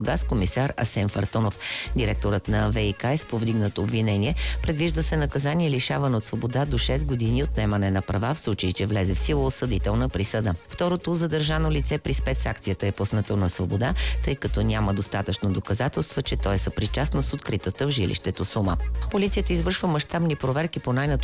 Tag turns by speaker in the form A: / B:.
A: с комисар Асен Фартунов. Директорът на ВиК с повдигнато обвинение предвижда се наказание лишаване от свобода до 6 години отнемане на права в случай, че влезе в сила осъдителна присъда. Второто задържано лице при спецакцията е пуснато на свобода, тъй като няма достатъчно доказателства, че той е съпричастно с откритата в жилището сума. Полицията извършва мащабни проверки по най